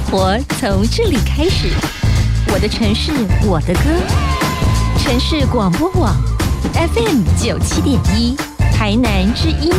活从这里开始，我的城市，我的歌。城市广播网 FM 97.1，台南之音。